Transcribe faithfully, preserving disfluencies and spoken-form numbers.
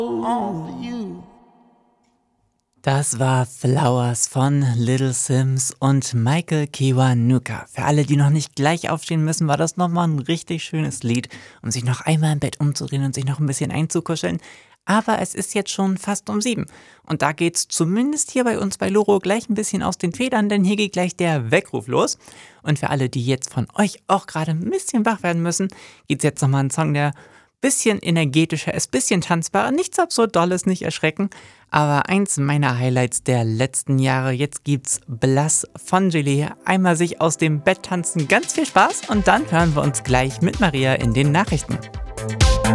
all for you. Das war Flowers von Little Sims und Michael Kiwanuka. Für alle, die noch nicht gleich aufstehen müssen, war das nochmal ein richtig schönes Lied, um sich noch einmal im Bett umzudrehen und sich noch ein bisschen einzukuscheln. Aber es ist jetzt schon fast um sieben. Und da geht's zumindest hier bei uns bei Loro gleich ein bisschen aus den Federn, denn hier geht gleich der Weckruf los. Und für alle, die jetzt von euch auch gerade ein bisschen wach werden müssen, geht's jetzt nochmal ein Song, der bisschen energetischer ist, bisschen tanzbarer, nichts absurd Dolles, nicht erschrecken. Aber eins meiner Highlights der letzten Jahre, jetzt gibt's Blass von Gelee. Einmal sich aus dem Bett tanzen, ganz viel Spaß und dann hören wir uns gleich mit Maria in den Nachrichten.